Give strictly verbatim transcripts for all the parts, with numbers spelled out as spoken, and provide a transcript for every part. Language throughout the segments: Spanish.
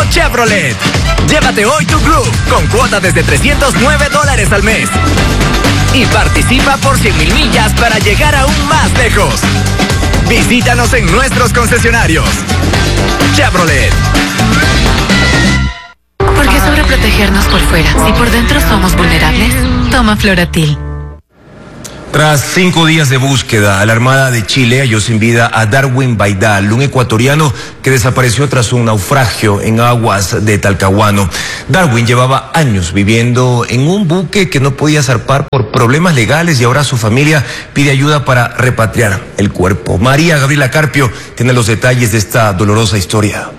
Chevrolet. Llévate hoy tu Groove con cuota desde trescientos nueve dólares al mes. Y participa por cien mil millas para llegar aún más lejos. Visítanos en nuestros concesionarios. Chevrolet. ¿Por qué sobreprotegernos por fuera si por dentro somos vulnerables? Toma Floratil. Tras cinco días de búsqueda, la Armada de Chile halló sin vida a Darwin Baidal, un ecuatoriano que desapareció tras un naufragio en aguas de Talcahuano. Darwin llevaba años viviendo en un buque que no podía zarpar por problemas legales y ahora su familia pide ayuda para repatriar el cuerpo. María Gabriela Carpio tiene los detalles de esta dolorosa historia.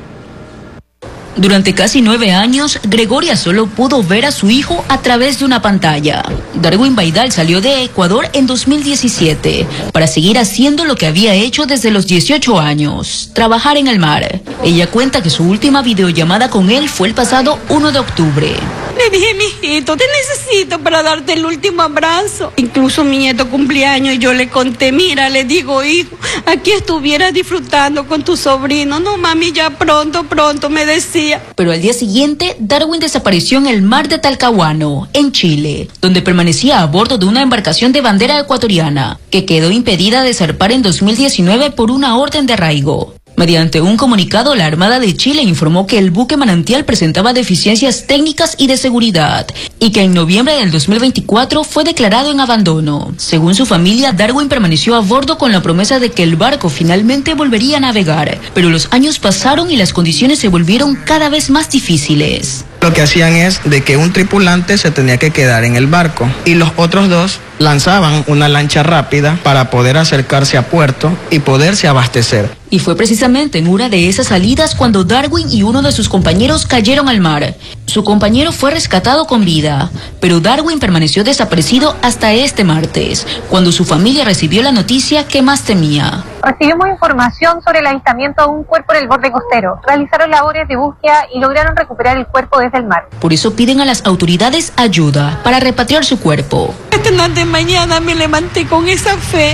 Durante casi nueve años, Gregoria solo pudo ver a su hijo a través de una pantalla. Darwin Baidal salió de Ecuador en dos mil diecisiete para seguir haciendo lo que había hecho desde los dieciocho años, trabajar en el mar. Ella cuenta que su última videollamada con él fue el pasado uno de octubre. Le dije, mijito, te necesito para darte el último abrazo. Incluso mi nieto cumpleaños y yo le conté, mira, le digo, hijo, aquí estuvieras disfrutando con tu sobrino. No, mami, ya pronto, pronto, me decía. Pero al día siguiente, Darwin desapareció en el mar de Talcahuano, en Chile, donde permanecía a bordo de una embarcación de bandera ecuatoriana, que quedó impedida de zarpar en dos mil diecinueve por una orden de arraigo. Mediante un comunicado, la Armada de Chile informó que el buque manantial presentaba deficiencias técnicas y de seguridad y que en noviembre del dos mil veinticuatro fue declarado en abandono. Según su familia, Darwin permaneció a bordo con la promesa de que el barco finalmente volvería a navegar, pero los años pasaron y las condiciones se volvieron cada vez más difíciles. Lo que hacían es de que un tripulante se tenía que quedar en el barco y los otros dos lanzaban una lancha rápida para poder acercarse a puerto y poderse abastecer. Y fue precisamente en una de esas salidas cuando Darwin y uno de sus compañeros cayeron al mar. Su compañero fue rescatado con vida, pero Darwin permaneció desaparecido hasta este martes, cuando su familia recibió la noticia que más temía. Recibimos información sobre el avistamiento de un cuerpo en el borde costero. Realizaron labores de búsqueda y lograron recuperar el cuerpo desde el mar. Por eso piden a las autoridades ayuda para repatriar su cuerpo. Esta noche mañana me levanté con esa fe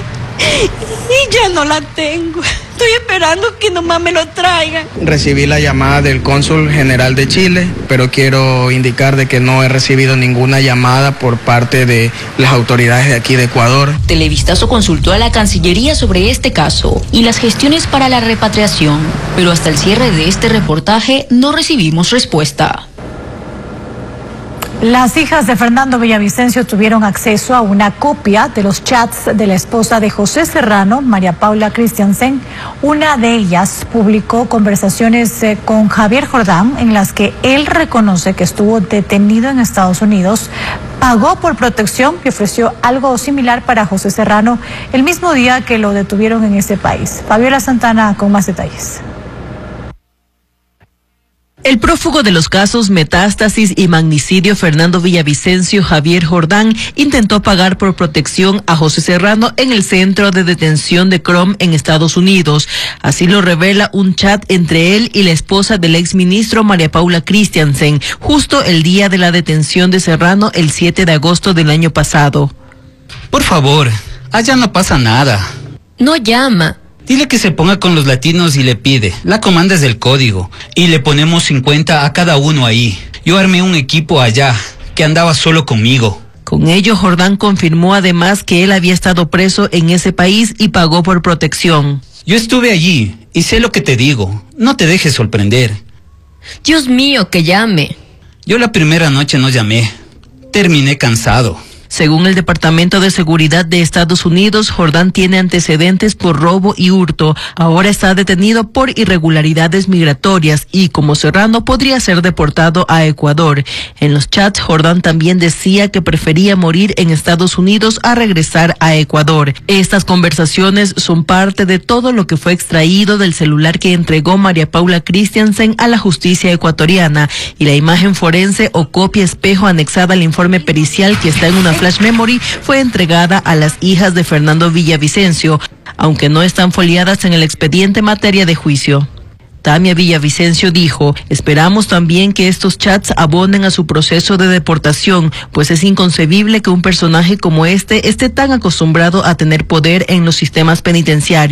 y ya no la tengo. Estoy esperando que nomás me lo traigan. Recibí la llamada del cónsul general de Chile, pero quiero indicar de que no he recibido ninguna llamada por parte de las autoridades de aquí de Ecuador. Televistazo consultó a la Cancillería sobre este caso y las gestiones para la repatriación, pero hasta el cierre de este reportaje no recibimos respuesta. Las hijas de Fernando Villavicencio tuvieron acceso a una copia de los chats de la esposa de José Serrano, María Paula Christiansen. Una de ellas publicó conversaciones eh, con Javier Jordán en las que él reconoce que estuvo detenido en Estados Unidos, pagó por protección y ofreció algo similar para José Serrano el mismo día que lo detuvieron en ese país. Fabiola Santana con más detalles. El prófugo de los casos Metástasis y Magnicidio Fernando Villavicencio Javier Jordán intentó pagar por protección a José Serrano en el centro de detención de Crom en Estados Unidos. Así lo revela un chat entre él y la esposa del exministro María Paula Christiansen, justo el día de la detención de Serrano el siete de agosto del año pasado. Por favor, allá no pasa nada. No llama. Dile que se ponga con los latinos y le pide. La comanda es del código. Y le ponemos cincuenta a cada uno ahí. Yo armé un equipo allá, que andaba solo conmigo. Con ello, Jordán confirmó además que él había estado preso en ese país y pagó por protección. Yo estuve allí y sé lo que te digo. No te dejes sorprender. Dios mío, que llame. Yo la primera noche no llamé. Terminé cansado. Según el Departamento de Seguridad de Estados Unidos, Jordán tiene antecedentes por robo y hurto. Ahora está detenido por irregularidades migratorias y, como Serrano, podría ser deportado a Ecuador. En los chats, Jordán también decía que prefería morir en Estados Unidos a regresar a Ecuador. Estas conversaciones son parte de todo lo que fue extraído del celular que entregó María Paula Christiansen a la justicia ecuatoriana, y la imagen forense o copia espejo anexada al informe pericial que está en una flash memory fue entregada a las hijas de Fernando Villavicencio, aunque no están foliadas en el expediente materia de juicio. Tamia Villavicencio dijo: esperamos también que estos chats abonen a su proceso de deportación, pues es inconcebible que un personaje como este esté tan acostumbrado a tener poder en los sistemas penitenciarios.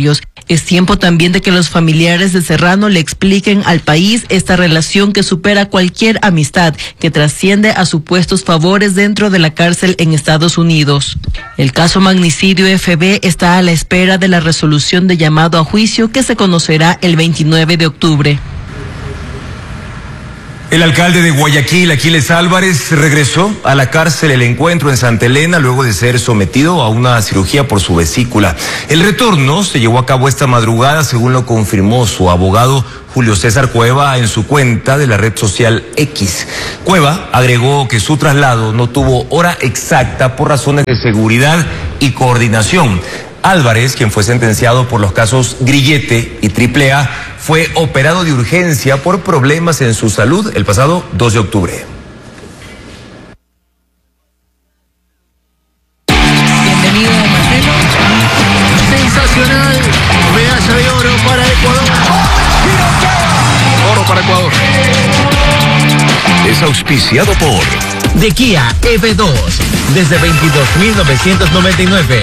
Es tiempo también de que los familiares de Serrano le expliquen al país esta relación que supera cualquier amistad, que trasciende a supuestos favores dentro de la cárcel en Estados Unidos. El caso Magnicidio F B está a la espera de la resolución de llamado a juicio que se conocerá el veintinueve de octubre. El alcalde de Guayaquil, Aquiles Álvarez, regresó a la cárcel El Encuentro en Santa Elena luego de ser sometido a una cirugía por su vesícula. El retorno se llevó a cabo esta madrugada, según lo confirmó su abogado Julio César Cueva en su cuenta de la red social X. Cueva agregó que su traslado no tuvo hora exacta por razones de seguridad y coordinación. Álvarez, quien fue sentenciado por los casos Grillete y Triple A, fue operado de urgencia por problemas en su salud el pasado dos de octubre. Bienvenido, Marcelo. Sensacional. Medalla de oro para Ecuador. Oro para Ecuador. Es auspiciado por De Kia E V dos desde veintidós mil novecientos noventa y nueve.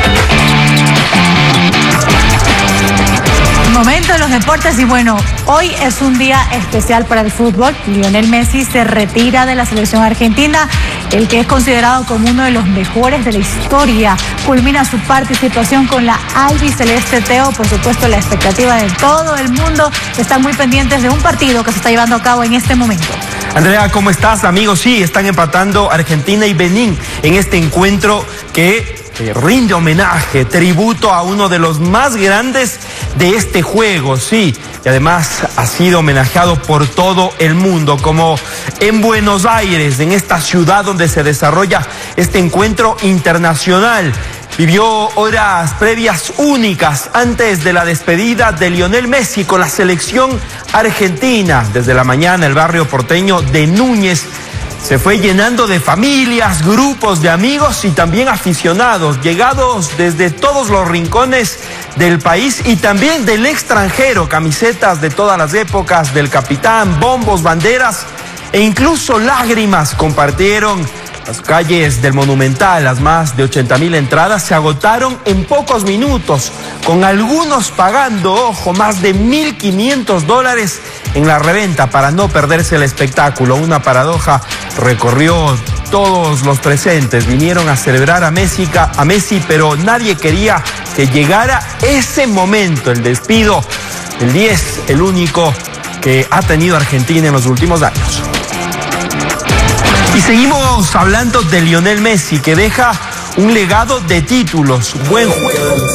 Momento de los deportes y bueno, hoy es un día especial para el fútbol. Lionel Messi se retira de la selección argentina, el que es considerado como uno de los mejores de la historia. Culmina su participación con la albiceleste. Teo, por supuesto, la expectativa de todo el mundo. Están muy pendientes de un partido que se está llevando a cabo en este momento. Andrea, ¿cómo estás, amigos? Sí, están empatando Argentina y Benín en este encuentro que eh, rinde homenaje, tributo a uno de los más grandes de este juego, sí, y además ha sido homenajeado por todo el mundo, como en Buenos Aires, en esta ciudad donde se desarrolla este encuentro internacional. Vivió horas previas únicas antes de la despedida de Lionel Messi con la selección argentina. Desde la mañana el barrio porteño de Núñez se fue llenando de familias, grupos de amigos y también aficionados, llegados desde todos los rincones del país y también del extranjero, camisetas de todas las épocas del capitán, bombos, banderas e incluso lágrimas compartieron. Las calles del Monumental, las más de ochenta mil entradas, se agotaron en pocos minutos, con algunos pagando, ojo, más de mil quinientos dólares en la reventa para no perderse el espectáculo. Una paradoja recorrió todos los presentes. Vinieron a celebrar a Messi, a Messi, pero nadie quería que llegara ese momento, el despido, el diez, el único que ha tenido Argentina en los últimos años. Y seguimos hablando de Lionel Messi, que deja un legado de títulos, buen juego.